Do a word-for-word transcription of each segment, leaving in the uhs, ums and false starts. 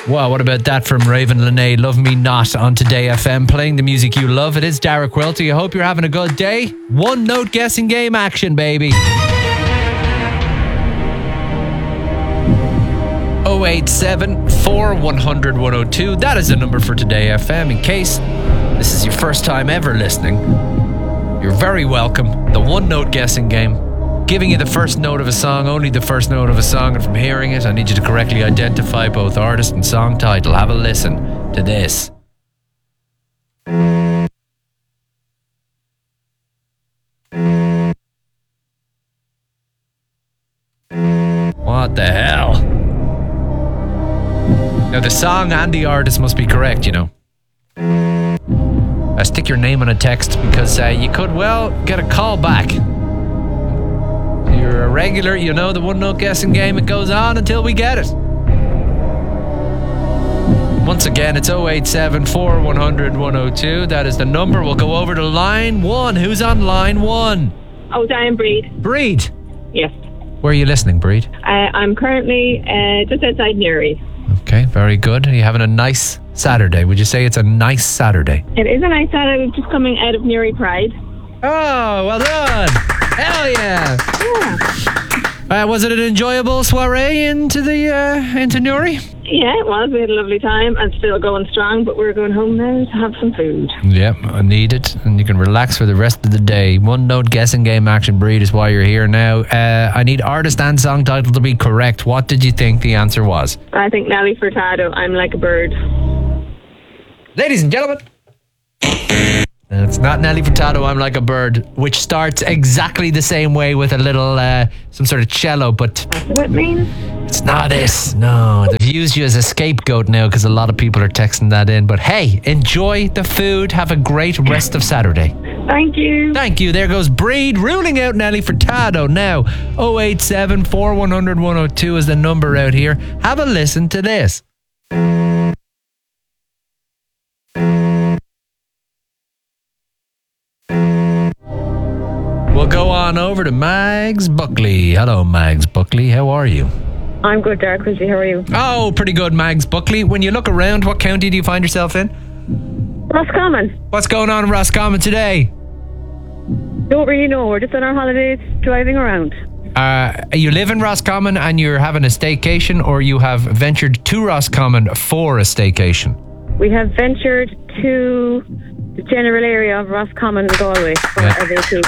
Wow, what about that from Raven Lene? Love Me Not on Today F M, playing the music you love. It is Derek Quilty. I hope you're having a good day. One note guessing game action, baby. oh eight seven, four one hundred, one oh two. That is the number for Today F M. In case this is your first time ever listening, you're very welcome. The one note guessing game. Giving you the first note of a song, only the first note of a song, and from hearing it, I need you to correctly identify both artist and song title. Have a listen to this. What the hell? Now, the song and the artist must be correct, you know. I stick your name on a text because uh, you could, well, get a call back. You're a regular, you know the one note guessing game. It goes on until we get it. Once again, it's oh eight seven, four one hundred, one oh two. That is the number. We'll go over to line one. Who's on line one? Oh, Diane Breed. Breed? Yes. Where are you listening, Breed? Uh, I'm currently uh, just outside Newry. Okay, very good. Are you having a nice Saturday? Would you say it's a nice Saturday? It is a nice Saturday. We're just coming out of Newry Pride. Oh, well done. Hell yeah. Yeah. Uh, was it an enjoyable soiree into the uh, into Newry? Yeah, it was. We had a lovely time and still going strong, but we're going home now to have some food. Yep, I need it. And you can relax for the rest of the day. One note guessing game action, Breed, is why you're here now. Uh, I need artist and song title to be correct. What did you think the answer was? I think Nelly Furtado, I'm Like a Bird. Ladies and gentlemen, it's not Nelly Furtado, I'm Like a Bird, which starts exactly the same way with a little, uh, some sort of cello, but That's what it means. It's not it. No, they've used you as a scapegoat now because a lot of people are texting that in. But hey, enjoy the food. Have a great rest of Saturday. Thank you. Thank you. There goes Breed, ruling out Nelly Furtado. Now, oh eight seven, four one hundred, one oh two is the number out here. Have a listen to this. We'll go on over to Mags Buckley. Hello, Mags Buckley. How are you? I'm good, Derek Quilty. How are you? Oh, pretty good, Mags Buckley. When you look around, what county do you find yourself in? Roscommon. What's going on in Roscommon today? Don't really know. We're just on our holidays, driving around. Uh, you live in Roscommon and you're having a staycation, or you have ventured to Roscommon for a staycation? We have ventured to the general area of Roscommon and Galway for Yeah. a vacation.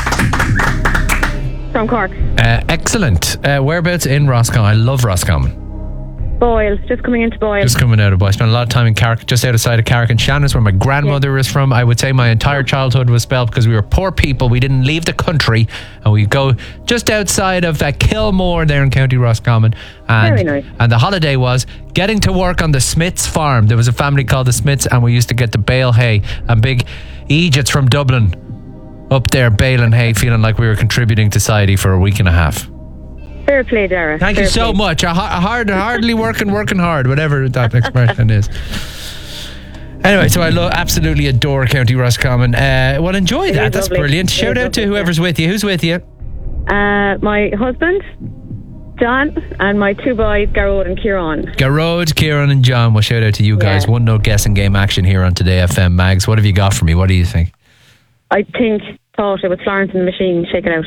From Cork. Uh, excellent. Uh, whereabouts in Roscommon? I love Roscommon. Boyle. Just coming into Boyle. Just coming out of Boyle. I spent a lot of time in Carrick, just outside of Carrick and Shannon's, where my grandmother yeah. was from. I would say my entire childhood was spent because we were poor people. We didn't leave the country, and we go just outside of uh, Kilmore there in County Roscommon. And, Very nice. And the holiday was getting to work on the Smiths farm. There was a family called the Smiths, and we used to get to bale hay, and big Egypts from Dublin up there baling hay, feeling like we were contributing to society for a week and a half. Fair play, Dara. Thank Fair you so play. much. A, a hard, hardly working, working hard, whatever that expression is. Anyway, so I lo- absolutely adore County Roscommon. Uh, well, enjoy It that. is That's lovely. brilliant. It Shout is out to lovely, whoever's yeah. with you. Who's with you? Uh, my husband, John, and my two boys, Garrod and Kieran. Garrod, Kieran, and John. Well, shout out to you guys. Yeah. One note guessing game action here on Today F M. Mags, what have you got for me? What do you think? I think, thought it was Florence and the Machine, Shake It Out.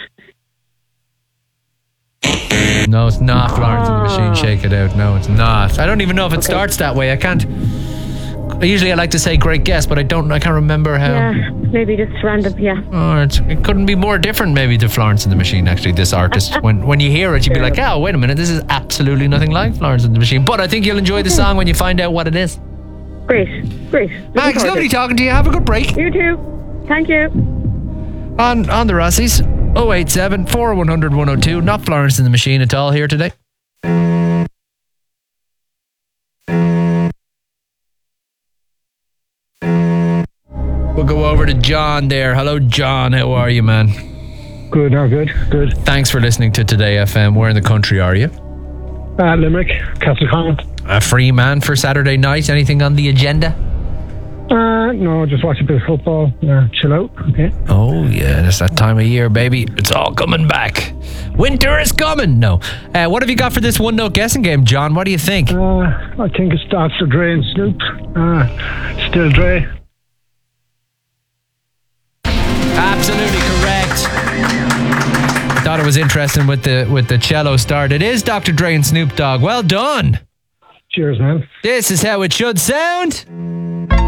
No, it's not Florence and the Oh. Machine, Shake It Out. No, it's not. I don't even know if it Okay. starts that way. I can't. Usually I like to say great guess, but I don't. I can't remember how. Yeah, maybe just random, yeah. Oh, it's, it couldn't be more different, maybe, to Florence and the Machine, actually, this artist. when when you hear it, you'd be like, oh, wait a minute, this is absolutely nothing like Florence and the Machine. But I think you'll enjoy the song when you find out what it is. Great, great. Looking Max, forward lovely to it. talking to you. Have a good break. You too. Thank you. On on the Rossies, oh eight seven, four one hundred, one oh two. Not Florence and the Machine at all here today. We'll go over to John there. Hello, John. How are you, man? Good, no, good, good. Thanks for listening to Today F M. Where in the country are you? Uh, Limerick, Castlecommon. A free man for Saturday night. Anything on the agenda? Uh, no, just watch a bit of football. Yeah, chill out. Okay. Oh, yeah, it's that time of year, baby. It's all coming back. Winter is coming. No. Uh, what have you got for this one-note guessing game, John? What do you think? Uh, I think it's Doctor Dre and Snoop. Uh, still Dre. Absolutely correct. I thought it was interesting with the with the cello start. It is Doctor Dre and Snoop Dogg. Well done. Cheers, man. This is how it should sound.